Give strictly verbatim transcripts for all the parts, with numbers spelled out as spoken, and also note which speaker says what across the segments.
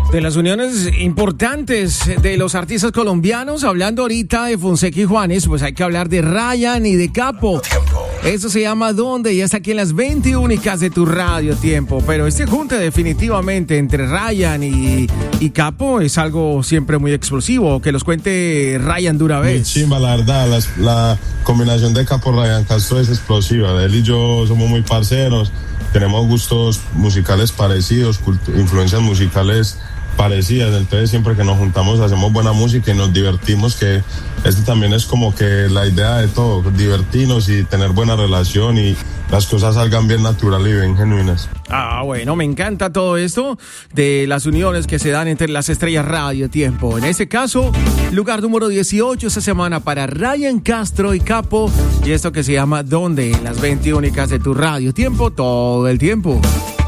Speaker 1: De las uniones importantes de los artistas colombianos, hablando ahorita de Fonseca y Juanes, pues hay que hablar de Ryan y de Capo. Eso se llama ¿Dónde? Y está aquí en las veinte únicas de tu Radio Tiempo. Pero este junte definitivamente entre Ryan y, y Capo es algo siempre muy explosivo. Que los cuente Ryan de una vez.
Speaker 2: Muy chimba, la verdad. La, la combinación de Capo Ryan Castro es explosiva. Él y yo somos muy parceros. Tenemos gustos musicales parecidos, cultu- influencias musicales parecidas, entonces siempre que nos juntamos hacemos buena música y nos divertimos, que este también es como que la idea de todo, divertirnos y tener buena relación y las cosas salgan bien natural y bien genuinas.
Speaker 1: Ah, bueno, me encanta todo esto de las uniones que se dan entre las estrellas Radio Tiempo. En este caso, lugar número dieciocho esta semana para Ryan Castro y Capo, y esto que se llama ¿Dónde? En las veinte únicas de tu Radio Tiempo, todo el tiempo.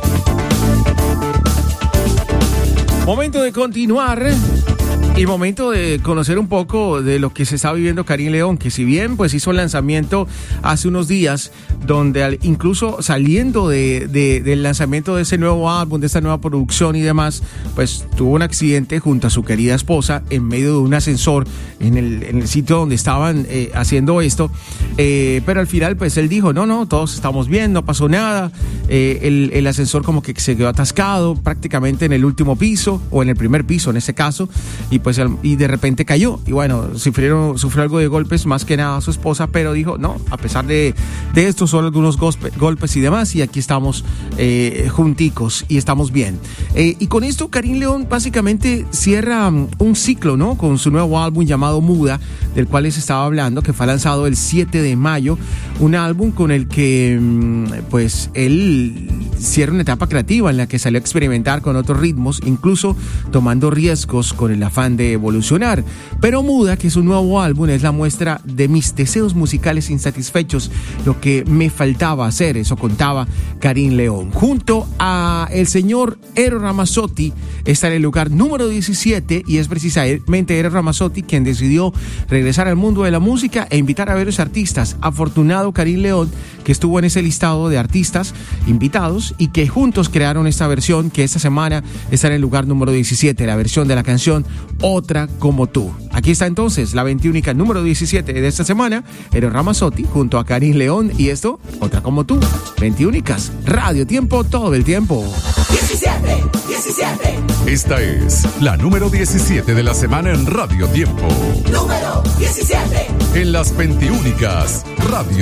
Speaker 1: Momento de continuar y momento de conocer un poco de lo que se está viviendo Karim León, que si bien pues hizo el lanzamiento hace unos días, donde al, incluso saliendo de, de, del lanzamiento de ese nuevo álbum, de esta nueva producción y demás, pues tuvo un accidente junto a su querida esposa en medio de un ascensor en el, en el sitio donde estaban eh, haciendo esto, eh, pero al final pues él dijo, no, no, todos estamos bien, no pasó nada, eh, el, el ascensor como que se quedó atascado prácticamente en el último piso, o en el primer piso en ese caso, y pues y de repente cayó, y bueno, sufrieron, sufrió algo de golpes, más que nada a su esposa, pero dijo, no, a pesar de, de esto, solo algunos gospe, golpes y demás, y aquí estamos eh, junticos y estamos bien. Eh, y con esto Karim León básicamente cierra um, un ciclo, ¿no? Con su nuevo álbum llamado Muda, del cual les estaba hablando, que fue lanzado el siete de mayo, un álbum con el que um, pues él cierra una etapa creativa en la que salió a experimentar con otros ritmos, incluso tomando riesgos con el afán de evolucionar. Pero Muda, que es un nuevo álbum, es la muestra de mis deseos musicales insatisfechos, lo que me faltaba hacer, eso contaba Karim León. Junto a el señor Eros Ramazzotti está en el lugar número diecisiete, y es precisamente Eros Ramazzotti quien decidió regresar al mundo de la música e invitar a varios artistas. Afortunado Karim León, que estuvo en ese listado de artistas invitados y que juntos crearon esta versión que esta semana está en el lugar número diecisiete, la versión de la canción Otra Como Tú. Aquí está entonces la veintiúnica número diecisiete de esta semana, Eros Ramazzotti junto a Karim León, y esto, Otra Como Tú. veintiúnicas, Radio Tiempo, todo el tiempo.
Speaker 3: diecisiete, diecisiete.
Speaker 4: Esta es la número diecisiete de la semana en Radio Tiempo.
Speaker 3: Número diecisiete.
Speaker 4: En las veintiúnicas, Radio